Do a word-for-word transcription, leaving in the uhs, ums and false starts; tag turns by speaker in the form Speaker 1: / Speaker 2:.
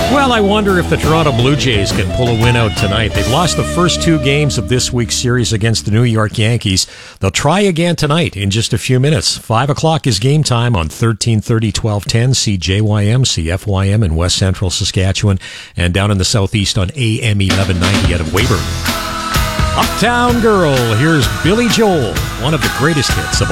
Speaker 1: Well, I wonder if the Toronto Blue Jays can pull a win out tonight. They've lost the first two games of this week's series against the New York Yankees. They'll try again tonight in just a few minutes. Five o'clock is game time on thirteen thirty, twelve ten, C J Y M, C F Y M in West Central Saskatchewan, and down in the southeast on A M eleven ninety out of Weyburn. Uptown Girl, here's Billy Joel, one of the greatest hits of